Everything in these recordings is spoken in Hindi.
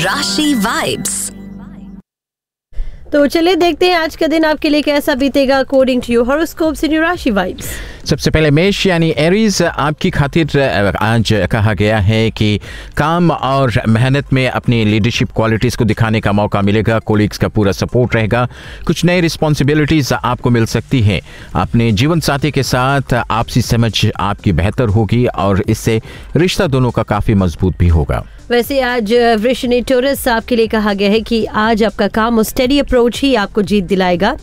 राशि वाइब्स। तो चलिए देखते हैं आज का दिन आपके लिए कैसा बीतेगा according to your horoscopes in your राशि वाइब्स। सबसे पहले मेष यानी एरीज, आपकी खातिर आज कहा गया है कि काम और मेहनत में अपनी लीडरशिप क्वालिटीज़ को दिखाने का मौका मिलेगा। कोलीग्स का पूरा सपोर्ट रहेगा। कुछ नई रिस्पॉन्सिबिलिटीज़ आपको मिल सकती हैं। अपने जीवन साथी के साथ आपसी समझ आपकी बेहतर होगी और इससे रिश्ता दोनों का काफ़ी मजबूत भी होगा। वैसे आज वृश्चिक टॉरस आपके लिए कहा गया है कि आज आपका काम और स्टडी अप्रोच ही आपको जीत दिलाएगा।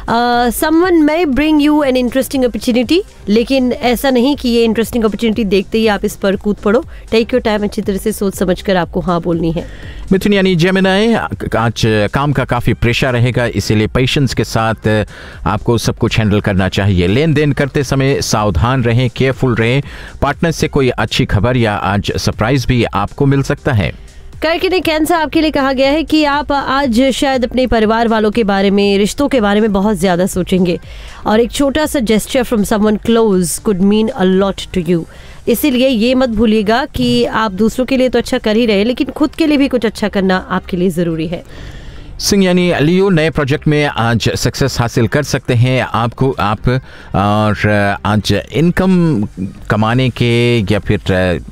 Someone may bring you an interesting opportunity, लेकिन ऐसा नहीं कि ये इंटरेस्टिंग अपॉर्चुनिटी देखते ही आप इस पर कूद पड़ो। टेक योर टाइम, अच्छी तरह से सोच समझकर आपको हाँ बोलनी है। मिथुन यानी जेमिनी, आज काम का काफ़ी प्रेशर रहेगा, इसीलिए पेशेंस के साथ आपको सब कुछ हैंडल करना चाहिए। लेन देन करते समय सावधान रहें, केयरफुल रहें। पार्टनर से कोई अच्छी खबर या आज सरप्राइज भी आपको मिल सकता है। कर्क कैंसर, आपके लिए कहा गया है कि आप आज शायद अपने परिवार वालों के बारे में, रिश्तों के बारे में बहुत ज़्यादा सोचेंगे और एक छोटा सा gesture from someone close could mean a lot to you. इसीलिए ये मत भूलिएगा कि आप दूसरों के लिए तो अच्छा कर ही रहे हैं, लेकिन खुद के लिए भी कुछ अच्छा करना आपके लिए ज़रूरी है। सिंह यानी लियो, नए प्रोजेक्ट में आज सक्सेस हासिल कर सकते हैं। आप और आज इनकम कमाने के या फिर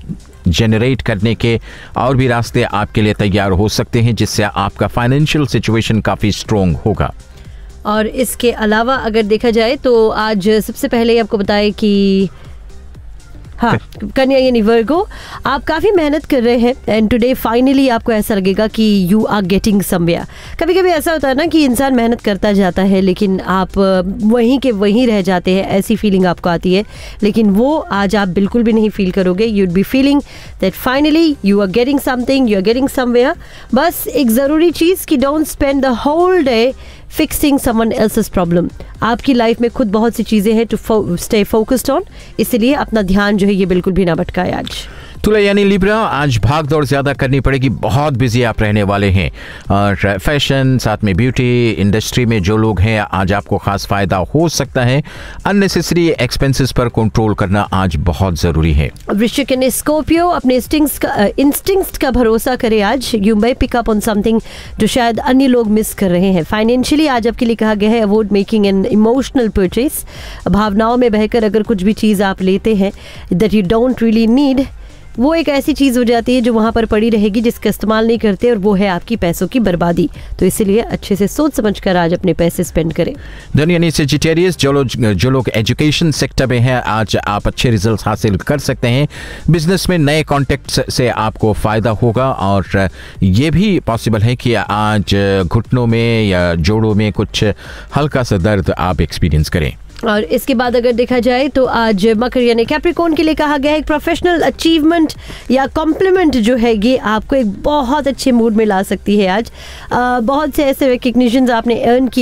जनरेट करने के और भी रास्ते आपके लिए तैयार हो सकते हैं, जिससे आपका फाइनेंशियल सिचुएशन काफ़ी स्ट्रॉन्ग होगा। और इसके अलावा अगर देखा जाए तो आज सबसे पहले आपको बताएं कि हाँ, कन्या यानी वर्गो, आप काफ़ी मेहनत कर रहे हैं एंड टुडे फाइनली आपको ऐसा लगेगा कि यू आर गेटिंग समवेयर। कभी कभी ऐसा होता है ना कि इंसान मेहनत करता जाता है लेकिन आप वहीं के वहीं रह जाते हैं, ऐसी फीलिंग आपको आती है, लेकिन वो आज आप बिल्कुल भी नहीं फील करोगे। You'd be feeling that finally you are getting something, you are getting somewhere. बस एक ज़रूरी चीज़ कि don't spend the whole day fixing someone else's problem. आपकी लाइफ में खुद बहुत सी चीज़ें हैं टू स्टे फोकस्ड ऑन, इसलिए अपना ध्यान जो है ये बिल्कुल भी ना भटकाए आज। तुला यानी लिब्रा, आज भाग दौड़ ज़्यादा करनी पड़ेगी, बहुत बिजी आप रहने वाले हैं और फैशन साथ में ब्यूटी इंडस्ट्री में जो लोग हैं आज आपको खास फ़ायदा हो सकता है। अननेसेसरी एक्सपेंसेस पर कंट्रोल करना आज बहुत ज़रूरी है। वृश्चिक यानी स्कॉर्पियो, अपने इंस्टिंक्ट्स का भरोसा करें आज। You may pick up on something जो शायद अन्य लोग मिस कर रहे हैं। फाइनेंशियली आज आपके लिए कहा गया है avoid making an emotional purchase. भावनाओं में बहकर अगर कुछ भी चीज़ आप लेते हैं that you don't really need, वो एक ऐसी चीज़ हो जाती है जो वहाँ पर पड़ी रहेगी जिसका इस्तेमाल नहीं करते, और वो है आपकी पैसों की बर्बादी। तो इसीलिए अच्छे से सोच समझकर आज अपने पैसे स्पेंड करें। यानी सेजिटेरियस, जो लोग एजुकेशन सेक्टर में हैं आज आप अच्छे रिजल्ट हासिल कर सकते हैं। बिजनेस में नए कॉन्टेक्ट्स से आपको फ़ायदा होगा और ये भी पॉसिबल है कि आज घुटनों में या जोड़ों में कुछ हल्का सा दर्द आप एक्सपीरियंस करें। और इसके बाद अगर देखा जाए तो आज मकर यानी कैप्रिकॉर्न के लिए कहा गया है प्रोफेशनल अचीवमेंट या कॉम्प्लीमेंट जो है ये आपको एक बहुत अच्छे मूड में ला सकती है आज। बहुत से ऐसे रिकग्निशंस आपने अर्न किए